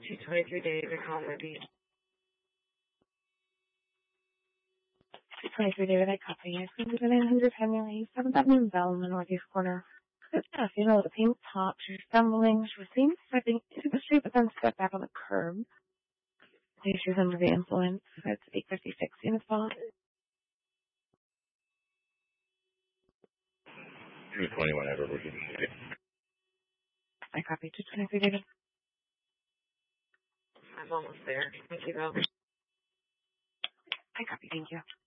23 days, account ready. 23 days, I copy. I sent it to 900 Henry, 7th Avenue Bell in the northeast corner. Good stuff, you know, the pink top, she's stumbling, she was seen stepping into the street, but then stepped back on the curb. Maybe she was under the influence. That's 856 in the phone. 221 Edward Virginia City. I copy. 223 David. I'm almost there. Thank you, though. I copy. Thank you.